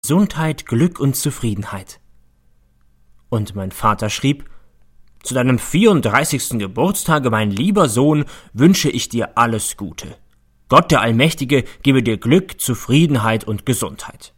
Gesundheit, Glück und Zufriedenheit. Und mein Vater schrieb: Zu deinem 34. Geburtstage, mein lieber Sohn, wünsche ich dir alles Gute. Gott der Allmächtige gebe dir Glück, Zufriedenheit und Gesundheit.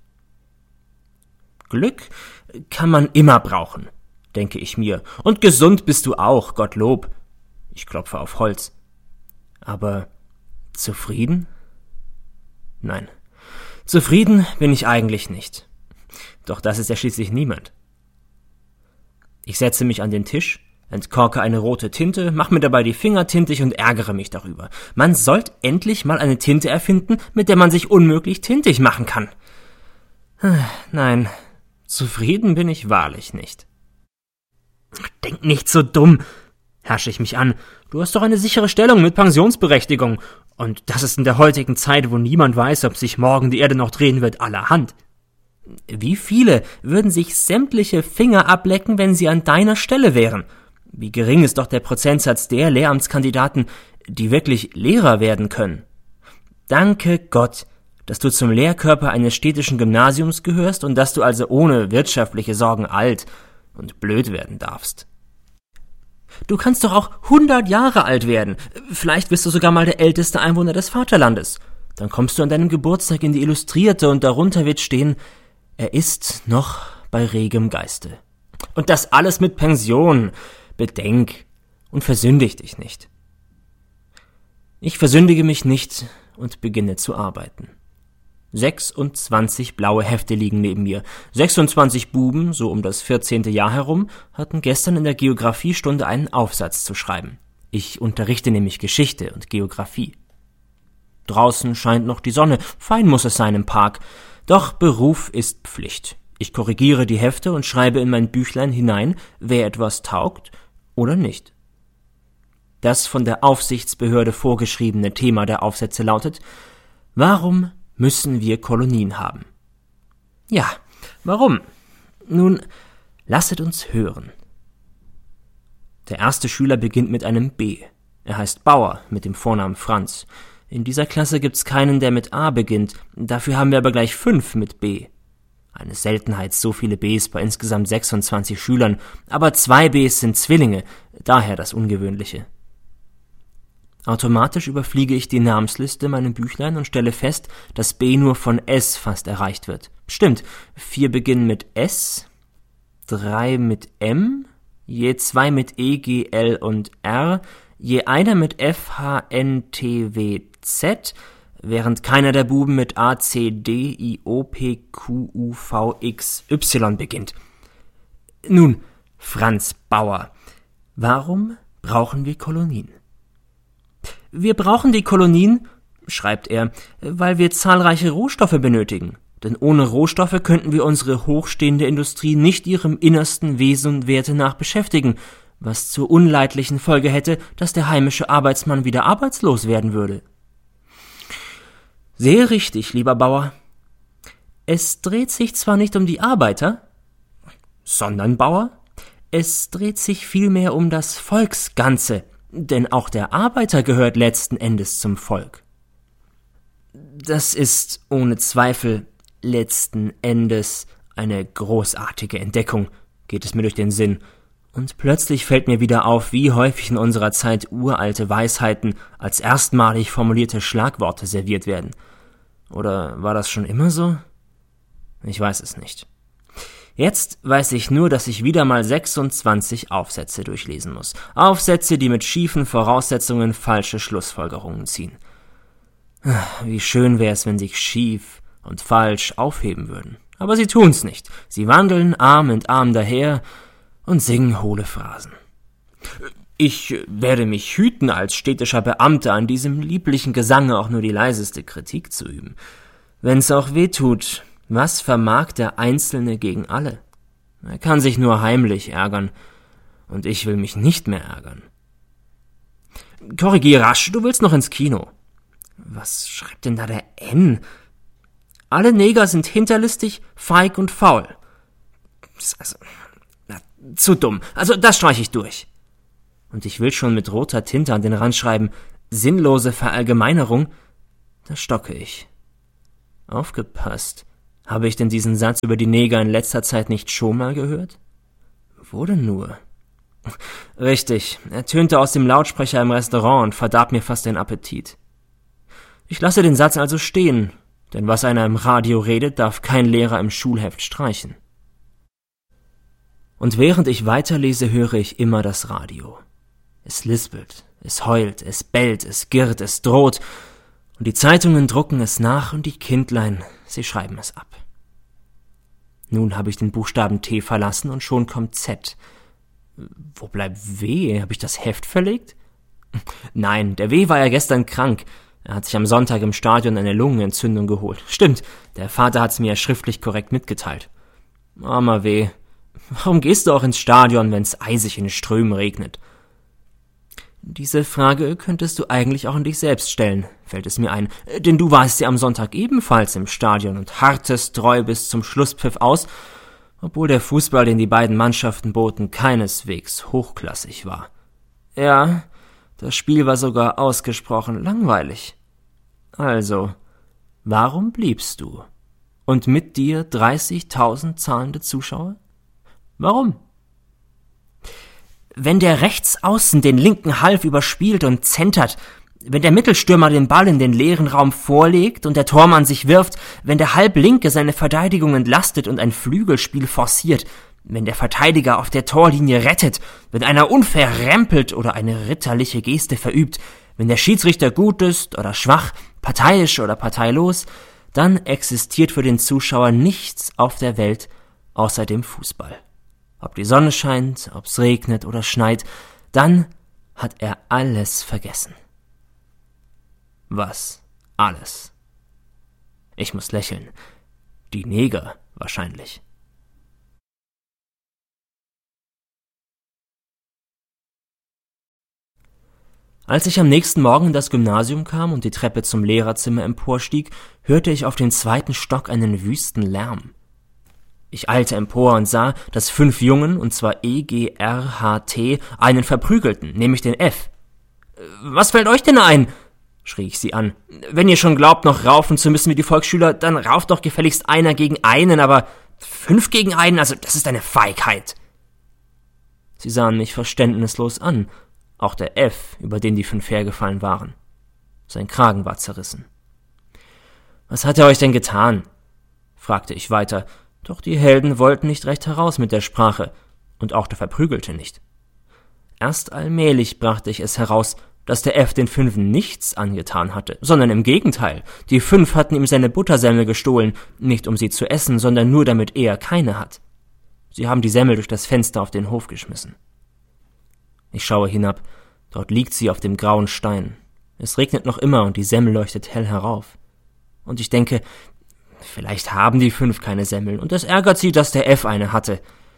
Glück kann man immer brauchen, denke ich mir, und gesund bist du auch, Gottlob. Ich klopfe auf Holz. Aber zufrieden? Nein, zufrieden bin ich eigentlich nicht. Doch das ist ja schließlich niemand. Ich setze mich an den Tisch, entkorke eine rote Tinte, mache mir dabei die Finger tintig und ärgere mich darüber. Man sollte endlich mal eine Tinte erfinden, mit der man sich unmöglich tintig machen kann. Nein, zufrieden bin ich wahrlich nicht. Denk nicht so dumm, herrsche ich mich an. Du hast doch eine sichere Stellung mit Pensionsberechtigung. Und das ist in der heutigen Zeit, wo niemand weiß, ob sich morgen die Erde noch drehen wird, allerhand. Wie viele würden sich sämtliche Finger ablecken, wenn sie an deiner Stelle wären? Wie gering ist doch der Prozentsatz der Lehramtskandidaten, die wirklich Lehrer werden können? Danke Gott, dass du zum Lehrkörper eines städtischen Gymnasiums gehörst und dass du also ohne wirtschaftliche Sorgen alt und blöd werden darfst. Du kannst doch auch 100 Jahre alt werden. Vielleicht wirst du sogar mal der älteste Einwohner des Vaterlandes. Dann kommst du an deinem Geburtstag in die Illustrierte und darunter wird stehen: Er ist noch bei regem Geiste. Und das alles mit Pension. Bedenk und versündig dich nicht. Ich versündige mich nicht und beginne zu arbeiten. 26 blaue Hefte liegen neben mir. 26 Buben, so um das 14. Jahr herum, hatten gestern in der Geographiestunde einen Aufsatz zu schreiben. Ich unterrichte nämlich Geschichte und Geographie. Draußen scheint noch die Sonne, fein muss es sein im Park. Doch Beruf ist Pflicht. Ich korrigiere die Hefte und schreibe in mein Büchlein hinein, wer etwas taugt oder nicht. Das von der Aufsichtsbehörde vorgeschriebene Thema der Aufsätze lautet: Warum müssen wir Kolonien haben? Ja, warum? Nun, lasset uns hören. Der erste Schüler beginnt mit einem B. Er heißt Bauer mit dem Vornamen Franz. In dieser Klasse gibt's keinen, der mit A beginnt. Dafür haben wir aber gleich 5 mit B. Eine Seltenheit, so viele Bs bei insgesamt 26 Schülern, aber 2 Bs sind Zwillinge, daher das Ungewöhnliche. Automatisch überfliege ich die Namensliste in meinem Büchlein und stelle fest, dass B nur von S fast erreicht wird. Stimmt, 4 beginnen mit S, 3 mit M, je 2 mit E, G, L und R, je einer mit F, H, N, T, W, Z, während keiner der Buben mit A, C, D, I, O, P, Q, U, V, X, Y beginnt. Nun, Franz Bauer, warum brauchen wir Kolonien? Wir brauchen die Kolonien, schreibt er, weil wir zahlreiche Rohstoffe benötigen. Denn ohne Rohstoffe könnten wir unsere hochstehende Industrie nicht ihrem innersten Wesen und Werte nach beschäftigen, was zur unleidlichen Folge hätte, dass der heimische Arbeitsmann wieder arbeitslos werden würde. Sehr richtig, lieber Bauer. Es dreht sich zwar nicht um die Arbeiter, sondern, Bauer, es dreht sich vielmehr um das Volksganze, denn auch der Arbeiter gehört letzten Endes zum Volk. Das ist ohne Zweifel letzten Endes eine großartige Entdeckung, geht es mir durch den Sinn, und plötzlich fällt mir wieder auf, wie häufig in unserer Zeit uralte Weisheiten als erstmalig formulierte Schlagworte serviert werden. Oder war das schon immer so? Ich weiß es nicht. Jetzt weiß ich nur, dass ich wieder mal 26 Aufsätze durchlesen muss. Aufsätze, die mit schiefen Voraussetzungen falsche Schlussfolgerungen ziehen. Wie schön wäre es, wenn sich schief und falsch aufheben würden. Aber sie tun's nicht. Sie wandeln Arm in Arm daher und singen hohle Phrasen. Ich werde mich hüten, als städtischer Beamter an diesem lieblichen Gesange auch nur die leiseste Kritik zu üben. Wenn's auch weh tut, was vermag der Einzelne gegen alle? Er kann sich nur heimlich ärgern, und ich will mich nicht mehr ärgern. Korrigier rasch, du willst noch ins Kino. Was schreibt denn da der N? Alle Neger sind hinterlistig, feig und faul. Zu dumm, also das streiche ich durch. Und ich will schon mit roter Tinte an den Rand schreiben, sinnlose Verallgemeinerung, da stocke ich. Aufgepasst, Habe ich denn diesen Satz über die Neger in letzter Zeit nicht schon mal gehört? Wo denn nur? Richtig, er tönte aus dem Lautsprecher im Restaurant und verdarb mir fast den Appetit. Ich lasse den Satz also stehen, denn was einer im Radio redet, darf kein Lehrer im Schulheft streichen. Und während ich weiterlese, höre ich immer das Radio. Es lispelt, es heult, es bellt, es girrt, es droht, und die Zeitungen drucken es nach und die Kindlein, sie schreiben es ab. Nun habe ich den Buchstaben T verlassen und schon kommt Z. Wo bleibt W? Habe ich das Heft verlegt? Nein, der W war ja gestern krank. Er hat sich am Sonntag im Stadion eine Lungenentzündung geholt. Stimmt, der Vater hat's mir ja schriftlich korrekt mitgeteilt. Armer W, warum gehst du auch ins Stadion, wenn's eisig in Strömen regnet? Diese Frage könntest du eigentlich auch an dich selbst stellen, fällt es mir ein, denn du warst ja am Sonntag ebenfalls im Stadion und hartest treu bis zum Schlusspfiff aus, obwohl der Fußball, den die beiden Mannschaften boten, keineswegs hochklassig war. Ja, das Spiel war sogar ausgesprochen langweilig. Also, warum bliebst du? Und mit dir 30.000 zahlende Zuschauer? Warum? Wenn der Rechtsaußen den linken Half überspielt und zentert, wenn der Mittelstürmer den Ball in den leeren Raum vorlegt und der Tormann sich wirft, wenn der Halblinke seine Verteidigung entlastet und ein Flügelspiel forciert, wenn der Verteidiger auf der Torlinie rettet, wenn einer unfair rempelt oder eine ritterliche Geste verübt, wenn der Schiedsrichter gut ist oder schwach, parteiisch oder parteilos, dann existiert für den Zuschauer nichts auf der Welt außer dem Fußball. Ob die Sonne scheint, ob's regnet oder schneit, dann hat er alles vergessen. Was alles? Ich muss lächeln. Die Neger wahrscheinlich. Als ich am nächsten Morgen in das Gymnasium kam und die Treppe zum Lehrerzimmer emporstieg, hörte ich auf den 2. Stock einen wüsten Lärm. Ich eilte empor und sah, dass 5 Jungen, und zwar E-G-R-H-T, einen verprügelten, nämlich den F. »Was fällt euch denn ein?« schrie ich sie an. »Wenn ihr schon glaubt, noch raufen zu müssen wie die Volksschüler, dann rauft doch gefälligst einer gegen einen, aber 5 gegen einen, also das ist eine Feigheit.« Sie sahen mich verständnislos an, auch der F, über den die 5 hergefallen waren. Sein Kragen war zerrissen. »Was hat er euch denn getan?« fragte ich weiter, doch die Helden wollten nicht recht heraus mit der Sprache, und auch der Verprügelte nicht. Erst allmählich brachte ich es heraus, dass der F den 5 nichts angetan hatte, sondern im Gegenteil, die 5 hatten ihm seine Buttersemmel gestohlen, nicht um sie zu essen, sondern nur damit er keine hat. Sie haben die Semmel durch das Fenster auf den Hof geschmissen. Ich schaue hinab, dort liegt sie auf dem grauen Stein. Es regnet noch immer und die Semmel leuchtet hell herauf. Und ich denke, vielleicht haben die 5 keine Semmeln und es ärgert sie, dass der F eine hatte.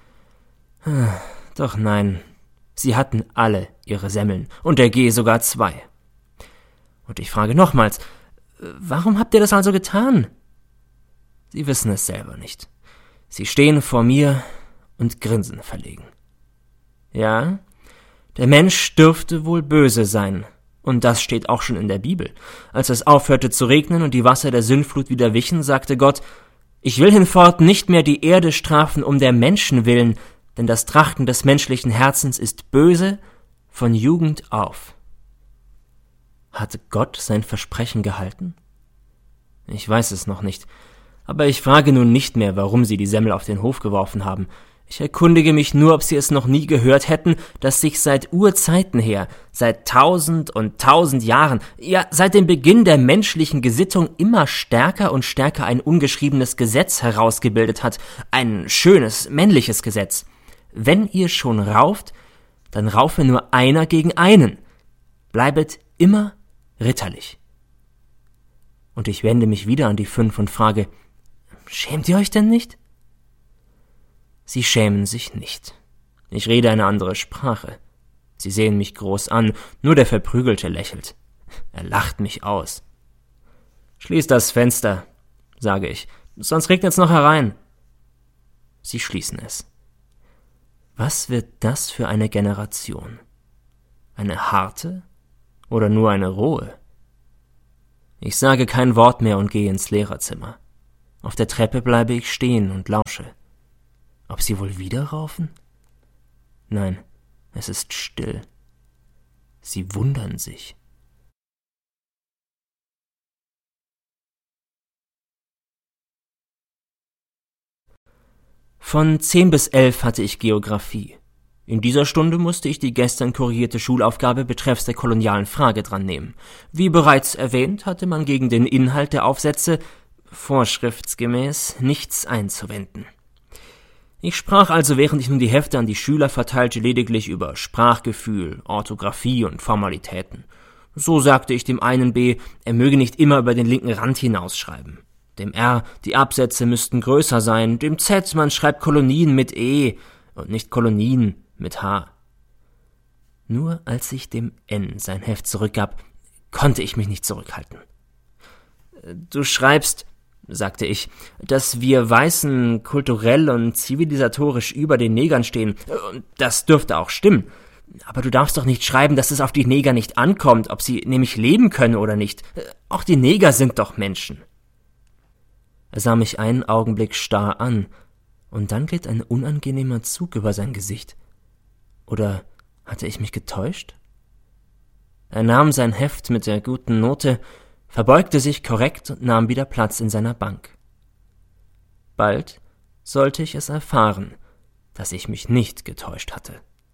Doch nein, sie hatten alle ihre Semmeln und der G sogar 2. Und ich frage nochmals, warum habt ihr das also getan? Sie wissen es selber nicht. Sie stehen vor mir und grinsen verlegen. Ja, der Mensch dürfte wohl böse sein. Und das steht auch schon in der Bibel. Als es aufhörte zu regnen und die Wasser der Sündflut wieder wichen, sagte Gott, ich will hinfort nicht mehr die Erde strafen um der Menschen willen, denn das Trachten des menschlichen Herzens ist böse von Jugend auf. Hatte Gott sein Versprechen gehalten? Ich weiß es noch nicht, aber ich frage nun nicht mehr, warum sie die Semmel auf den Hof geworfen haben. Ich erkundige mich nur, ob sie es noch nie gehört hätten, dass sich seit Urzeiten her, seit 1000 und 1000 Jahren, ja seit dem Beginn der menschlichen Gesittung immer stärker und stärker ein ungeschriebenes Gesetz herausgebildet hat, ein schönes, männliches Gesetz. Wenn ihr schon rauft, dann raufe nur einer gegen einen. Bleibet immer ritterlich. Und ich wende mich wieder an die 5 und frage, schämt ihr euch denn nicht? Sie schämen sich nicht. Ich rede eine andere Sprache. Sie sehen mich groß an, nur der Verprügelte lächelt. Er lacht mich aus. »Schließ das Fenster«, sage ich, »sonst regnet's noch herein.« Sie schließen es. Was wird das für eine Generation? Eine harte oder nur eine rohe? Ich sage kein Wort mehr und gehe ins Lehrerzimmer. Auf der Treppe bleibe ich stehen und lausche. Ob sie wohl wieder raufen? Nein, es ist still. Sie wundern sich. Von 10 bis 11 hatte ich Geographie. In dieser Stunde musste ich die gestern korrigierte Schulaufgabe betreffs der kolonialen Frage drannehmen. Wie bereits erwähnt, hatte man gegen den Inhalt der Aufsätze vorschriftsgemäß nichts einzuwenden. Ich sprach also, während ich nun die Hefte an die Schüler verteilte, lediglich über Sprachgefühl, Orthographie und Formalitäten. So sagte ich dem einen B, er möge nicht immer über den linken Rand hinausschreiben. Dem R, die Absätze müssten größer sein, dem Z, man schreibt Kolonien mit E und nicht Kolonien mit H. Nur als ich dem N sein Heft zurückgab, konnte ich mich nicht zurückhalten. »Du schreibst«, sagte ich, »dass wir Weißen kulturell und zivilisatorisch über den Negern stehen. Und das dürfte auch stimmen. Aber du darfst doch nicht schreiben, dass es auf die Neger nicht ankommt, ob sie nämlich leben können oder nicht. Auch die Neger sind doch Menschen.« Er sah mich einen Augenblick starr an, und dann glitt ein unangenehmer Zug über sein Gesicht. Oder hatte ich mich getäuscht? Er nahm sein Heft mit der guten Note, verbeugte sich korrekt und nahm wieder Platz in seiner Bank. Bald sollte ich es erfahren, dass ich mich nicht getäuscht hatte.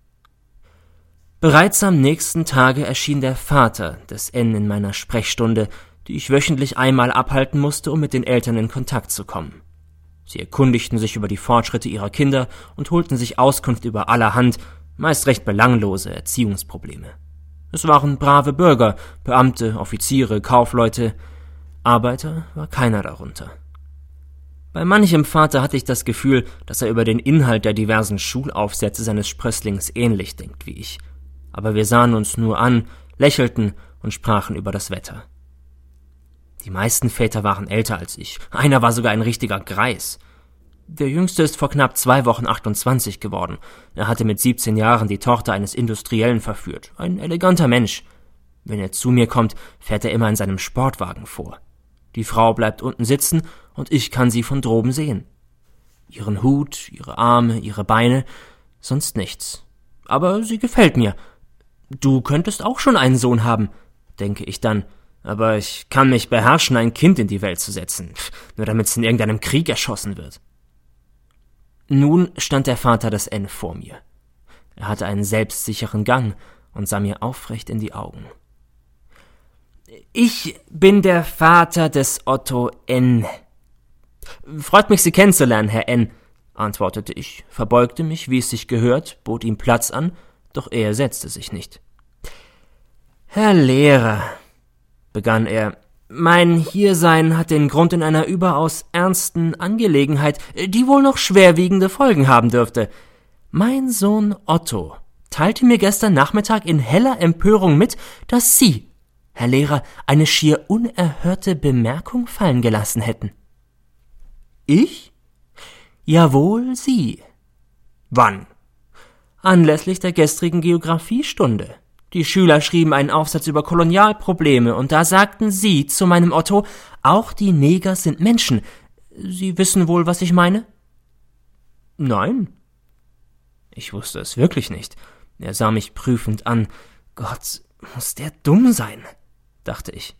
Bereits am nächsten Tage erschien der Vater des N in meiner Sprechstunde, die ich wöchentlich einmal abhalten musste, um mit den Eltern in Kontakt zu kommen. Sie erkundigten sich über die Fortschritte ihrer Kinder und holten sich Auskunft über allerhand, meist recht belanglose Erziehungsprobleme. Es waren brave Bürger, Beamte, Offiziere, Kaufleute. Arbeiter war keiner darunter. Bei manchem Vater hatte ich das Gefühl, dass er über den Inhalt der diversen Schulaufsätze seines Sprösslings ähnlich denkt wie ich. Aber wir sahen uns nur an, lächelten und sprachen über das Wetter. Die meisten Väter waren älter als ich. Einer war sogar ein richtiger Greis. Der Jüngste ist vor knapp 2 Wochen 28 geworden. Er hatte mit 17 Jahren die Tochter eines Industriellen verführt. Ein eleganter Mensch. Wenn er zu mir kommt, fährt er immer in seinem Sportwagen vor. Die Frau bleibt unten sitzen und ich kann sie von droben sehen. Ihren Hut, ihre Arme, ihre Beine, sonst nichts. Aber sie gefällt mir. Du könntest auch schon einen Sohn haben, denke ich dann. Aber ich kann mich beherrschen, ein Kind in die Welt zu setzen, nur damit es in irgendeinem Krieg erschossen wird. Nun stand der Vater des N vor mir. Er hatte einen selbstsicheren Gang und sah mir aufrecht in die Augen. »Ich bin der Vater des Otto N. »Freut mich, Sie kennenzulernen, Herr N., antwortete ich, verbeugte mich, wie es sich gehört, bot ihm Platz an, doch er setzte sich nicht. »Herr Lehrer«, begann er, »mein Hiersein hat den Grund in einer überaus ernsten Angelegenheit, die wohl noch schwerwiegende Folgen haben dürfte. Mein Sohn Otto teilte mir gestern Nachmittag in heller Empörung mit, dass Sie, Herr Lehrer, eine schier unerhörte Bemerkung fallen gelassen hätten.« »Ich?« »Jawohl, Sie.« »Wann?« »Anlässlich der gestrigen Geographiestunde. Die Schüler schrieben einen Aufsatz über Kolonialprobleme, und da sagten Sie zu meinem Otto, auch die Neger sind Menschen. Sie wissen wohl, was ich meine?« »Nein.« Ich wusste es wirklich nicht. Er sah mich prüfend an. »Gott, muss der dumm sein«, dachte ich.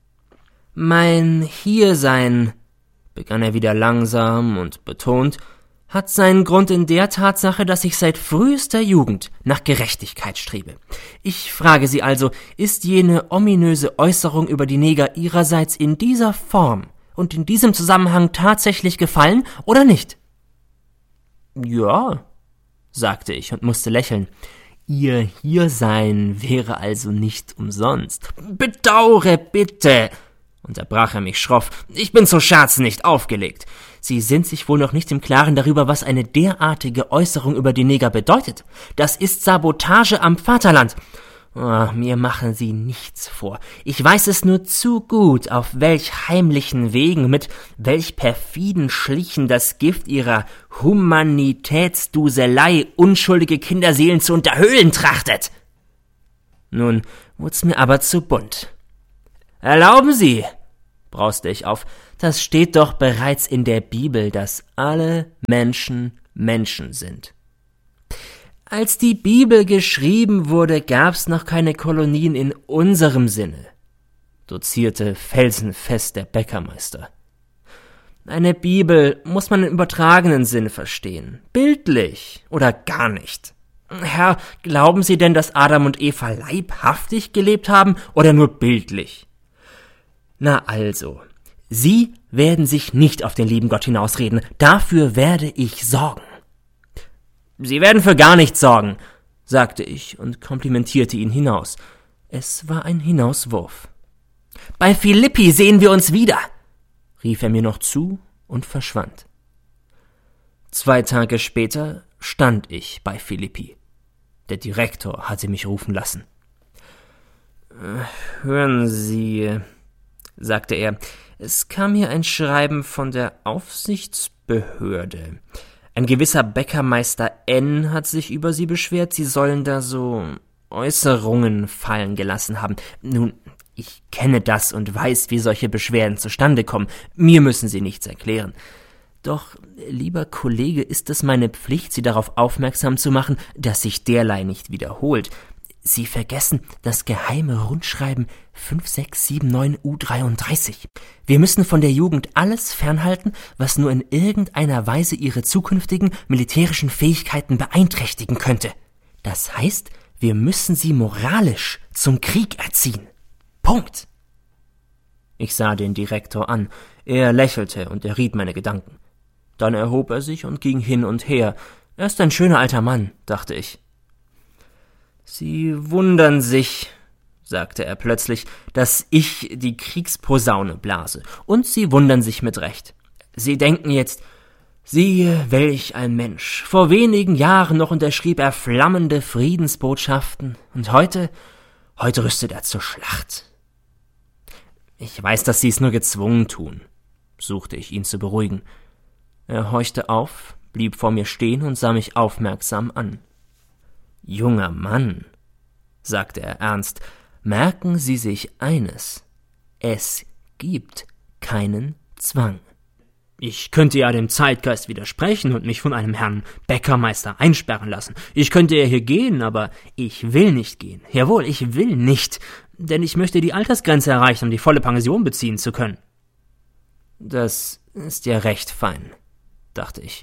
»Mein Hiersein«, begann er wieder langsam und betont, »hat seinen Grund in der Tatsache, dass ich seit frühester Jugend nach Gerechtigkeit strebe. Ich frage Sie also, ist jene ominöse Äußerung über die Neger Ihrerseits in dieser Form und in diesem Zusammenhang tatsächlich gefallen oder nicht?« »Ja«, sagte ich und musste lächeln. »Ihr Hiersein wäre also nicht umsonst.« »Bedaure bitte«, unterbrach er mich schroff, »ich bin zu Scherzen nicht aufgelegt. Sie sind sich wohl noch nicht im Klaren darüber, was eine derartige Äußerung über die Neger bedeutet. Das ist Sabotage am Vaterland. Oh, mir machen Sie nichts vor. Ich weiß es nur zu gut, auf welch heimlichen Wegen, mit welch perfiden Schlichen das Gift Ihrer Humanitätsduselei unschuldige Kinderseelen zu unterhöhlen trachtet.« Nun wurd's mir aber zu bunt. »Erlauben Sie«, brauste ich auf, das steht doch bereits in der Bibel, dass alle Menschen Menschen sind. Als die Bibel geschrieben wurde, gab's noch keine Kolonien in unserem Sinne, dozierte felsenfest der Bäckermeister. Eine Bibel muss man im übertragenen Sinn verstehen, bildlich oder gar nicht. Herr, glauben Sie denn, dass Adam und Eva leibhaftig gelebt haben oder nur bildlich? Na also, Sie werden sich nicht auf den lieben Gott hinausreden, dafür werde ich sorgen. Sie werden für gar nichts sorgen, sagte ich und komplimentierte ihn hinaus. Es war ein Hinauswurf. Bei Philippi sehen wir uns wieder, rief er mir noch zu und verschwand. 2 Tage später stand ich bei Philippi. Der Direktor hatte mich rufen lassen. Hören Sie, sagte er, es kam hier ein Schreiben von der Aufsichtsbehörde. Ein gewisser Bäckermeister N. hat sich über Sie beschwert, Sie sollen da so Äußerungen fallen gelassen haben. Nun, ich kenne das und weiß, wie solche Beschwerden zustande kommen. Mir müssen Sie nichts erklären. Doch, lieber Kollege, ist es meine Pflicht, Sie darauf aufmerksam zu machen, dass sich derlei nicht wiederholt. Sie vergessen das geheime Rundschreiben 5679U33. Wir müssen von der Jugend alles fernhalten, was nur in irgendeiner Weise ihre zukünftigen militärischen Fähigkeiten beeinträchtigen könnte. Das heißt, wir müssen sie moralisch zum Krieg erziehen. Punkt. Ich sah den Direktor an. Er lächelte und erriet meine Gedanken. Dann erhob er sich und ging hin und her. Er ist ein schöner alter Mann, dachte ich. Sie wundern sich, sagte er plötzlich, dass ich die Kriegsposaune blase. Und Sie wundern sich mit Recht. Sie denken jetzt, siehe, welch ein Mensch. Vor wenigen Jahren noch unterschrieb er flammende Friedensbotschaften. Und heute rüstet er zur Schlacht. Ich weiß, dass Sie es nur gezwungen tun, suchte ich ihn zu beruhigen. Er horchte auf, blieb vor mir stehen und sah mich aufmerksam an. »Junger Mann«, sagte er ernst, »merken Sie sich eines. Es gibt keinen Zwang. Ich könnte ja dem Zeitgeist widersprechen und mich von einem Herrn Bäckermeister einsperren lassen. Ich könnte ja hier gehen, aber ich will nicht gehen. Jawohl, ich will nicht, denn ich möchte die Altersgrenze erreichen, um die volle Pension beziehen zu können.« »Das ist ja recht fein«, dachte ich.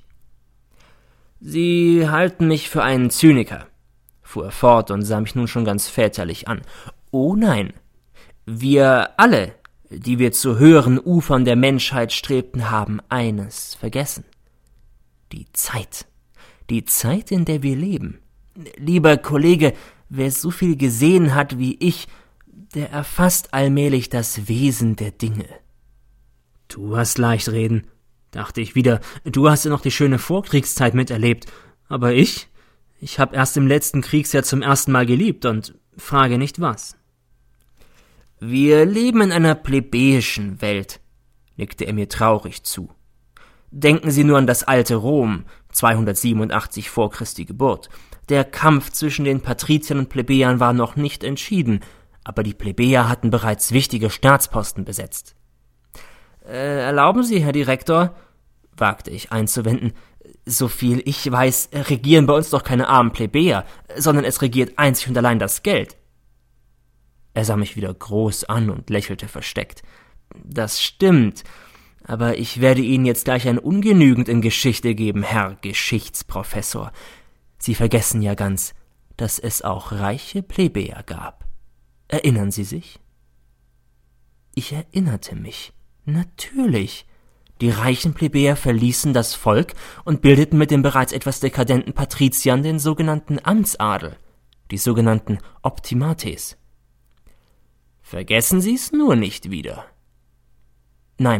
»Sie halten mich für einen Zyniker«, fuhr er fort und sah mich nun schon ganz väterlich an. »Oh nein, wir alle, die wir zu höheren Ufern der Menschheit strebten, haben eines vergessen. Die Zeit, in der wir leben. Lieber Kollege, wer so viel gesehen hat wie ich, der erfasst allmählich das Wesen der Dinge.« »Du hast leicht reden«, dachte ich wieder, »du hast ja noch die schöne Vorkriegszeit miterlebt, aber ich habe erst im letzten Kriegsjahr zum ersten Mal geliebt und frage nicht was.« »Wir leben in einer plebejischen Welt«, nickte er mir traurig zu. »Denken Sie nur an das alte Rom, 287 vor Christi Geburt. Der Kampf zwischen den Patriziern und Plebejern war noch nicht entschieden, aber die Plebejer hatten bereits wichtige Staatsposten besetzt.« »Erlauben Sie, Herr Direktor«, wagte ich einzuwenden, »soviel ich weiß, regieren bei uns doch keine armen Plebejer, sondern es regiert einzig und allein das Geld.« Er sah mich wieder groß an und lächelte versteckt. »Das stimmt, aber ich werde Ihnen jetzt gleich ein Ungenügend in Geschichte geben, Herr Geschichtsprofessor. Sie vergessen ja ganz, dass es auch reiche Plebejer gab. Erinnern Sie sich?« Ich erinnerte mich. Natürlich. Die reichen Plebejer verließen das Volk und bildeten mit den bereits etwas dekadenten Patriziern den sogenannten Amtsadel, die sogenannten Optimates. Vergessen Sie's nur nicht wieder. Nein.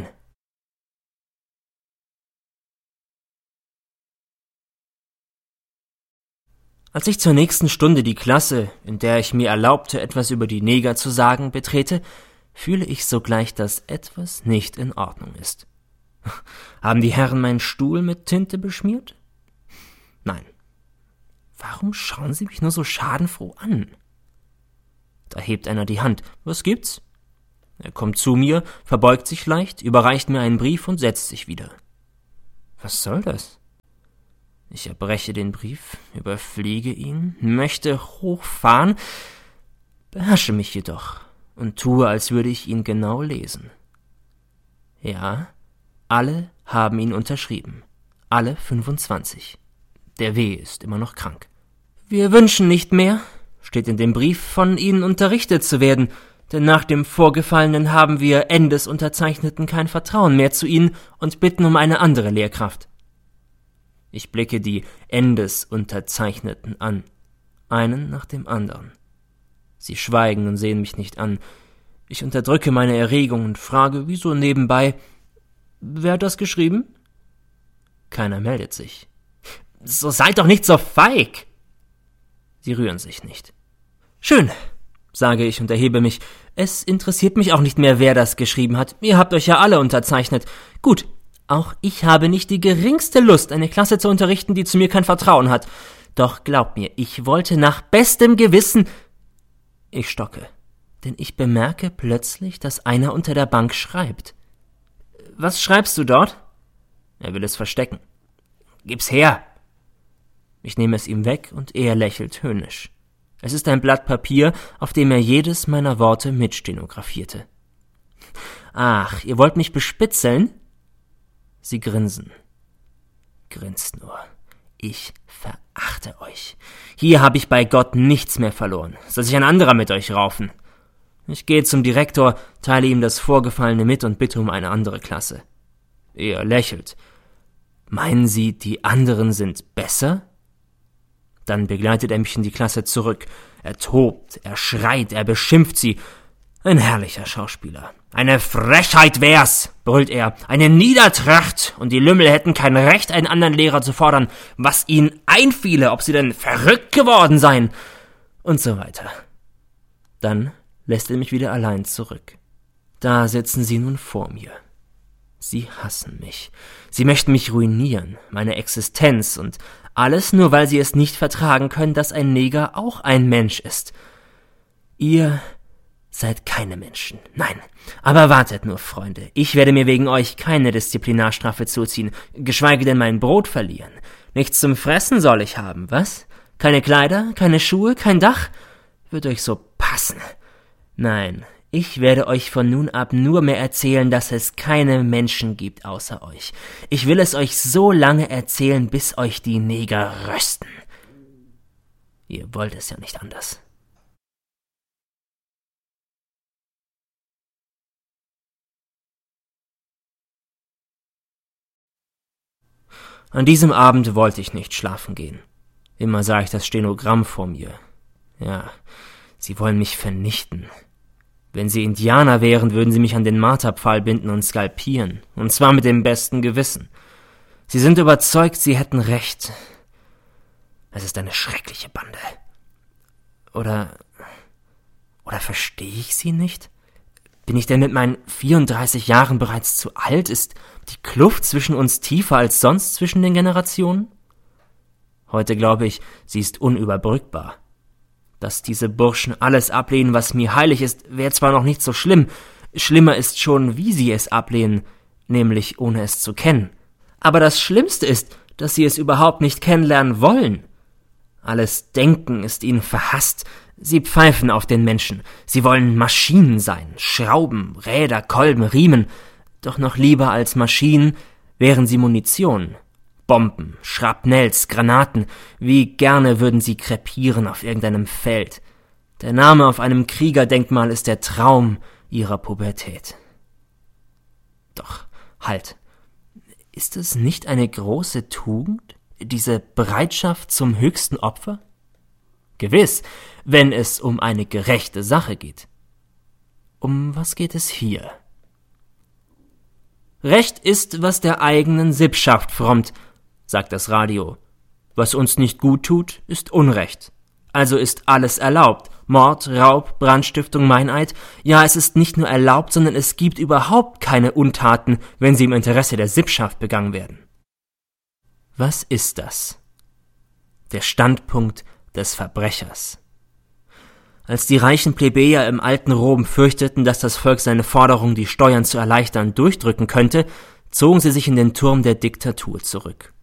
Als ich zur nächsten Stunde die Klasse, in der ich mir erlaubte, etwas über die Neger zu sagen, betrete, fühle ich sogleich, dass etwas nicht in Ordnung ist. Haben die Herren meinen Stuhl mit Tinte beschmiert? Nein. Warum schauen sie mich nur so schadenfroh an? Da hebt einer die Hand. Was gibt's? Er kommt zu mir, verbeugt sich leicht, überreicht mir einen Brief und setzt sich wieder. Was soll das? Ich erbreche den Brief, überfliege ihn, möchte hochfahren, beherrsche mich jedoch und tue, als würde ich ihn genau lesen. Ja, alle haben ihn unterschrieben. Alle 25. Der W. ist immer noch krank. Wir wünschen nicht mehr, steht in dem Brief, von Ihnen unterrichtet zu werden, denn nach dem Vorgefallenen haben wir Endesunterzeichneten kein Vertrauen mehr zu Ihnen und bitten um eine andere Lehrkraft. Ich blicke die Endesunterzeichneten an, einen nach dem anderen. Sie schweigen und sehen mich nicht an. Ich unterdrücke meine Erregung und frage, wieso nebenbei, wer hat das geschrieben? Keiner meldet sich. So seid doch nicht so feig! Sie rühren sich nicht. Schön, sage ich und erhebe mich. Es interessiert mich auch nicht mehr, wer das geschrieben hat. Ihr habt euch ja alle unterzeichnet. Gut, auch ich habe nicht die geringste Lust, eine Klasse zu unterrichten, die zu mir kein Vertrauen hat. Doch glaubt mir, ich wollte nach bestem Gewissen... Ich stocke, denn ich bemerke plötzlich, dass einer unter der Bank schreibt. Was schreibst du dort? Er will es verstecken. Gib's her! Ich nehme es ihm weg und er lächelt höhnisch. Es ist ein Blatt Papier, auf dem er jedes meiner Worte mitstenografierte. Ach, ihr wollt mich bespitzeln? Sie grinsen. Grinst nur. Ich verachte euch. Hier habe ich bei Gott nichts mehr verloren. Soll sich ein anderer mit euch raufen? Ich gehe zum Direktor, teile ihm das Vorgefallene mit und bitte um eine andere Klasse. Er lächelt. Meinen Sie, die anderen sind besser? Dann begleitet er mich in die Klasse zurück. Er tobt, er schreit, er beschimpft sie. Ein herrlicher Schauspieler. Eine Frechheit wär's, brüllt er, eine Niedertracht, und die Lümmel hätten kein Recht, einen anderen Lehrer zu fordern, was ihnen einfiele, ob sie denn verrückt geworden seien, und so weiter. Dann lässt er mich wieder allein zurück. Da sitzen sie nun vor mir. Sie hassen mich. Sie möchten mich ruinieren, meine Existenz, und alles nur, weil sie es nicht vertragen können, dass ein Neger auch ein Mensch ist. Ihr seid keine Menschen. Nein, aber wartet nur, Freunde. Ich werde mir wegen euch keine Disziplinarstrafe zuziehen, geschweige denn mein Brot verlieren. Nichts zum Fressen soll ich haben, was? Keine Kleider, keine Schuhe, kein Dach? Wird euch so passen. Nein, ich werde euch von nun ab nur mehr erzählen, dass es keine Menschen gibt außer euch. Ich will es euch so lange erzählen, bis euch die Neger rösten. Ihr wollt es ja nicht anders. An diesem Abend wollte ich nicht schlafen gehen. Immer sah ich das Stenogramm vor mir. Ja, sie wollen mich vernichten. Wenn sie Indianer wären, würden sie mich an den Marterpfahl binden und skalpieren. Und zwar mit dem besten Gewissen. Sie sind überzeugt, sie hätten recht. Es ist eine schreckliche Bande. Oder verstehe ich sie nicht? Bin ich denn mit meinen 34 Jahren bereits zu alt? Ist die Kluft zwischen uns tiefer als sonst zwischen den Generationen? Heute glaube ich, sie ist unüberbrückbar. Dass diese Burschen alles ablehnen, was mir heilig ist, wäre zwar noch nicht so schlimm. Schlimmer ist schon, wie sie es ablehnen, nämlich ohne es zu kennen. Aber das Schlimmste ist, dass sie es überhaupt nicht kennenlernen wollen. Alles Denken ist ihnen verhasst. Sie pfeifen auf den Menschen. Sie wollen Maschinen sein, Schrauben, Räder, Kolben, Riemen. Doch noch lieber als Maschinen wären sie Munition. Bomben, Schrapnells, Granaten, wie gerne würden sie krepieren auf irgendeinem Feld. Der Name auf einem Kriegerdenkmal ist der Traum ihrer Pubertät. Doch, halt, ist es nicht eine große Tugend, diese Bereitschaft zum höchsten Opfer? Gewiss, wenn es um eine gerechte Sache geht. Um was geht es hier? Recht ist, was der eigenen Sippschaft frommt, sagt das Radio. Was uns nicht gut tut, ist Unrecht. Also ist alles erlaubt. Mord, Raub, Brandstiftung, Meineid. Ja, es ist nicht nur erlaubt, sondern es gibt überhaupt keine Untaten, wenn sie im Interesse der Sippschaft begangen werden. Was ist das? Der Standpunkt des Verbrechers. Als die reichen Plebejer im alten Rom fürchteten, dass das Volk seine Forderung, die Steuern zu erleichtern, durchdrücken könnte, zogen sie sich in den Turm der Diktatur zurück.